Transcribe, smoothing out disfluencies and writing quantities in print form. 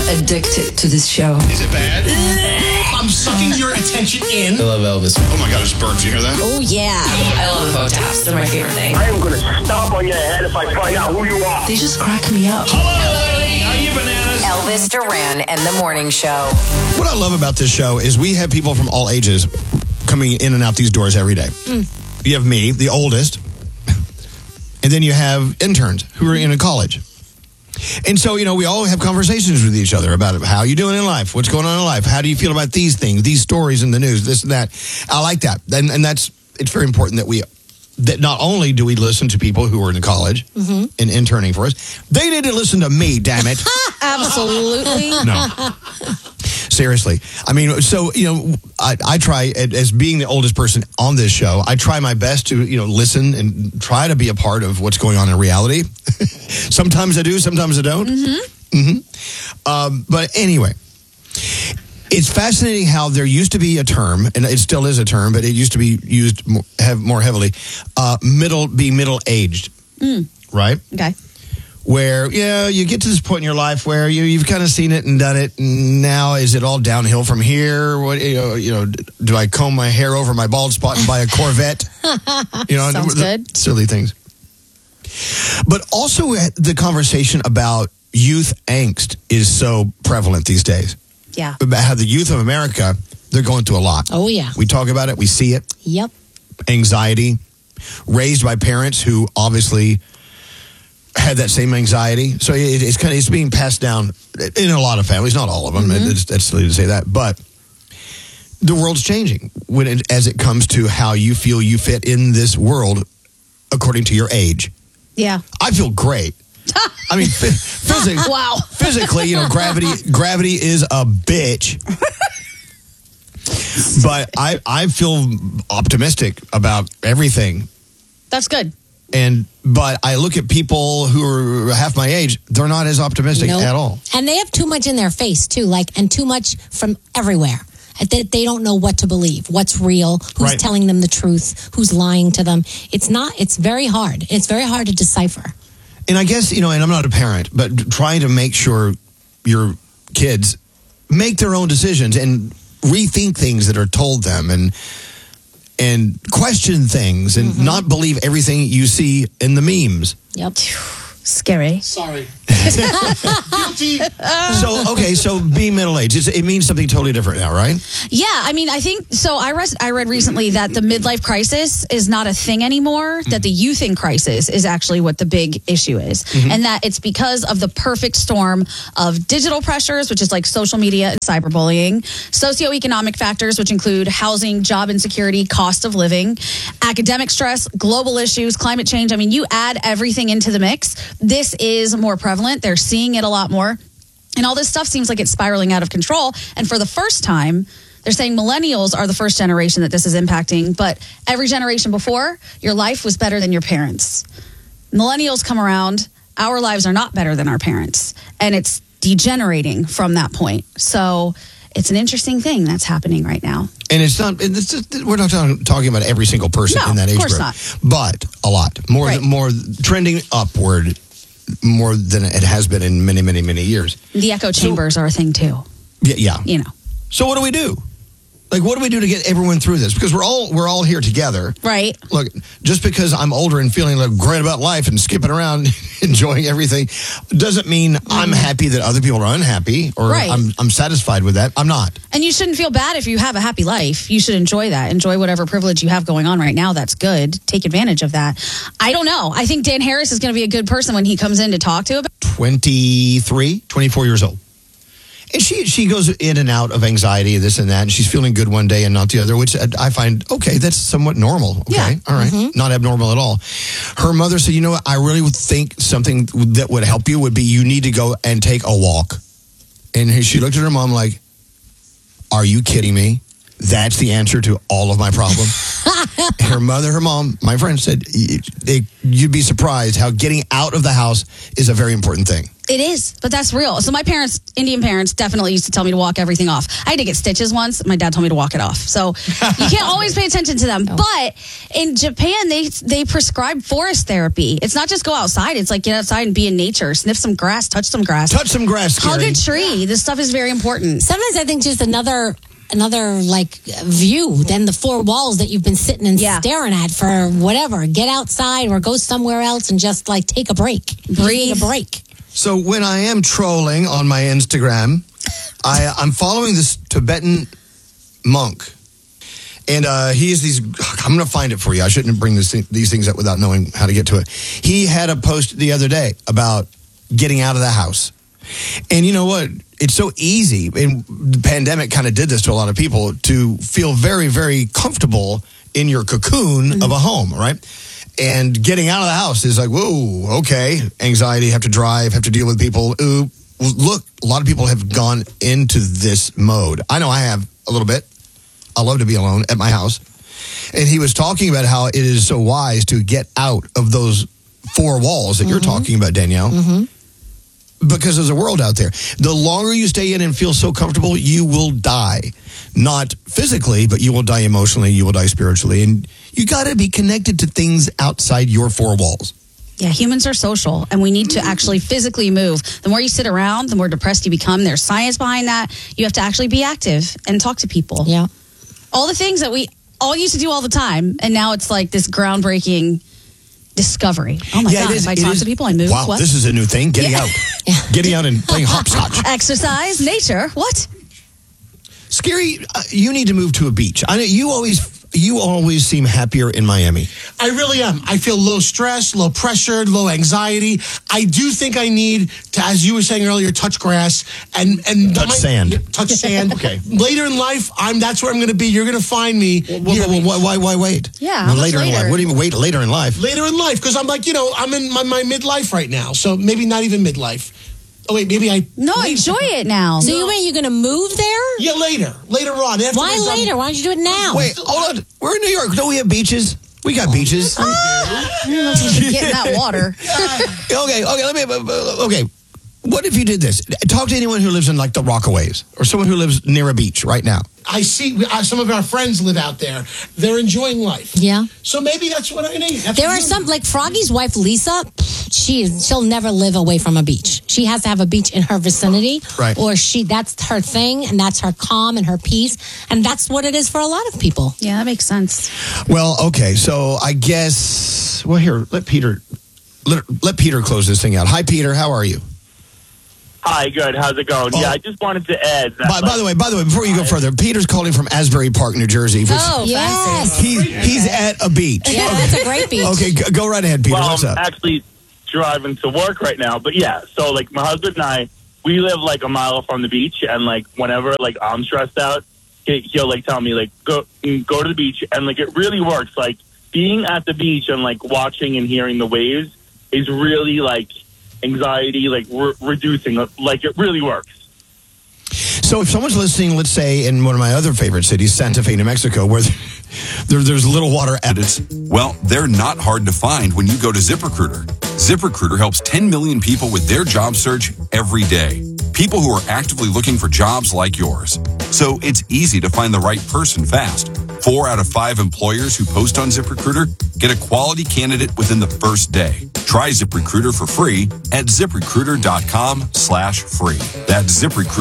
addicted to this show. Is it bad? I'm sucking your attention in. I love Elvis. Oh my God, it's burps. You hear that? Oh, yeah. I love the phone taps. They're my favorite thing. I am going to stomp on your head if I find out who you are. They just crack me up. Hello, are you bananas? Elvis Duran and the Morning Show. What I love about this show is we have people from all ages coming in and out these doors every day. You have me, the oldest, and then you have interns who are in college. And so, we all have conversations with each other about how you doing in life, what's going on in life, how do you feel about these things, these stories in the news, this and that. I like that. And it's very important that not only do we listen to people who are in college and interning for us, they didn't listen to me, damn it. Absolutely. No. Seriously. I mean, so, I try, as being the oldest person on this show, I try my best to, listen and try to be a part of what's going on in reality. Sometimes I do, sometimes I don't. But anyway, it's fascinating how there used to be a term, and it still is a term, but it used to be used more heavily, middle-aged, right? Okay. Where, you get to this point in your life where you've kind of seen it and done it, and now is it all downhill from here? What do I comb my hair over my bald spot and buy a Corvette? Sounds good. Silly things. But also the conversation about youth angst is so prevalent these days. Yeah. About how the youth of America, they're going through a lot. Oh, yeah. We talk about it. We see it. Yep. Anxiety, raised by parents who obviously had that same anxiety. So it's being passed down in a lot of families, not all of them. That's silly to say that. But the world's changing as it comes to how you feel you fit in this world according to your age. Yeah. I feel great. I mean, physically, Wow. Physically, gravity is a bitch. But I feel optimistic about everything. That's good. But I look at people who are half my age, they're not as optimistic Nope. at all. And they have too much in their face, too, and too much from everywhere. They don't know what to believe, what's real, who's Right. telling them the truth, who's lying to them. It's very hard. It's very hard to decipher. And I guess, and I'm not a parent, but trying to make sure your kids make their own decisions and rethink things that are told them and question things and not believe everything you see in the memes. Yep. Scary. Sorry. Guilty. So being middle-aged, it means something totally different now, right? Yeah, I mean, I think so. I read recently that the midlife crisis is not a thing anymore. That the youthing crisis is actually what the big issue is, and that it's because of the perfect storm of digital pressures, which is like social media and cyberbullying, socioeconomic factors, which include housing, job insecurity, cost of living, academic stress, global issues, climate change. I mean, you add everything into the mix. This is more prevalent. They're seeing it a lot more. And all this stuff seems like it's spiraling out of control. And for the first time, they're saying millennials are the first generation that this is impacting. But every generation before, your life was better than your parents. Millennials come around. Our lives are not better than our parents. And it's degenerating from that point. So it's an interesting thing that's happening right now. And we're not talking about every single person in that age group. Of course not. But a lot. More trending upward more than it has been in many, many, many years. The echo chambers are a thing too. Yeah. So what do we do? Like, what do we do to get everyone through this? Because we're all here together. Right. Look, just because I'm older and feeling great about life and skipping around, enjoying everything, doesn't mean I'm happy that other people are unhappy or Right. I'm satisfied with that. I'm not. And you shouldn't feel bad if you have a happy life. You should enjoy that. Enjoy whatever privilege you have going on right now. That's good. Take advantage of that. I don't know. I think Dan Harris is going to be a good person when he comes in to talk to about 24 years old. And she goes in and out of anxiety, this and that, and she's feeling good one day and not the other, which I find, okay, that's somewhat normal. Okay, Yeah. all right, not abnormal at all. Her mother said, what, I really would think something that would help you would be you need to go and take a walk. And she looked at her mom like, are you kidding me? That's the answer to all of my problems. Her mom, my friend said, you'd be surprised how getting out of the house is a very important thing. It is, but that's real. So my parents, Indian parents, definitely used to tell me to walk everything off. I had to get stitches once. My dad told me to walk it off. So you can't always pay attention to them. But in Japan, they prescribe forest therapy. It's not just go outside. It's like get outside and be in nature. Sniff some grass, touch some grass. Touch some grass, Hug Scary. a tree. This stuff is very important. Sometimes I think just another like view than the four walls that you've been sitting and staring at for whatever. Get outside or go somewhere else and just like take a break. Breathe. Take a break. So when I am trolling on my Instagram, I'm following this Tibetan monk. And he is these, I'm going to find it for you. I shouldn't bring these things up without knowing how to get to it. He had a post the other day about getting out of the house. And you know what? It's so easy. And the pandemic kind of did this to a lot of people to feel very, very comfortable in your cocoon of a home, right? And getting out of the house is like, whoa, okay. Anxiety, have to drive, have to deal with people. Ooh, look, a lot of people have gone into this mode. I know I have a little bit. I love to be alone at my house. And he was talking about how it is so wise to get out of those four walls that you're talking about, Danielle. Because there's a world out there. The longer you stay in and feel so comfortable, you will die. Not physically, but you will die emotionally, you will die spiritually. And you got to be connected to things outside your four walls. Yeah, humans are social, and we need to actually physically move. The more you sit around, the more depressed you become. There's science behind that. You have to actually be active and talk to people. Yeah. All the things that we all used to do all the time, and now it's like this groundbreaking discovery. Oh my God, if I talk to people, I move. Wow, What? this is a new thing. Getting out. Getting out and playing hopscotch. Exercise, nature. What? Scary, you need to move to a beach. I know you always seem happier in Miami. I really am. I feel low stress, low pressure, low anxiety. I do think I need to, as you were saying earlier, touch grass and Touch sand. Yeah, touch sand. Okay. Later in life, that's where I'm going to be. You're going to find me. Why wait? Yeah, Well, how much later in life. later? What do you mean wait later in life? Later in life, because I'm like, I'm in my midlife right now. So maybe not even midlife. Oh, wait, maybe I... No, enjoy it now. So you mean you're going to move there? Yeah, later on. After Why later? Why don't you do it now? Wait, hold on. We're in New York. Don't we have beaches? We got beaches. Get in that water. Okay. What if you did this? Talk to anyone who lives in like the Rockaways or someone who lives near a beach right now. I see some of our friends live out there. They're enjoying life. Yeah. So maybe that's what I need. There are some, like Froggy's wife, Lisa, she'll never live away from a beach. She has to have a beach in her vicinity. Right. Or that's her thing, and that's her calm and her peace. And that's what it is for a lot of people. Yeah, that makes sense. Well, okay. So I guess, here, let Peter close this thing out. Hi, Peter. How are you? Hi, good. How's it going? Yeah, I just wanted to add that. By the way, before you go further, Peter's calling from Asbury Park, New Jersey. Oh, Yes. He's at a beach. Yeah, that's a great beach. Okay, go right ahead, Peter. Well, What's up? I'm actually driving to work right now, but yeah. So like my husband and I, we live like a mile from the beach, and like whenever like I'm stressed out, he'll like tell me like go to the beach, and like it really works. Like being at the beach and like watching and hearing the waves is really like anxiety, like reducing. Like it really works. So if someone's listening, let's say in one of my other favorite cities, Santa Fe, New Mexico, where there's little water at it. Well, they're not hard to find when you go to ZipRecruiter. ZipRecruiter helps 10 million people with their job search every day. People who are actively looking for jobs like yours. So it's easy to find the right person fast. 4 out of 5 employers who post on ZipRecruiter get a quality candidate within the first day. Try ZipRecruiter for free at ZipRecruiter.com/free. That's ZipRecruiter.